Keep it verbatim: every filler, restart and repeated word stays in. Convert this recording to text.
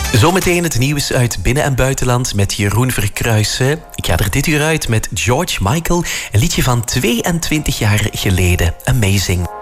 Zometeen het nieuws uit binnen- en buitenland met Jeroen Verkruijsen. Ik ga er dit uur uit met George Michael, een liedje van tweeëntwintig jaar geleden. Amazing.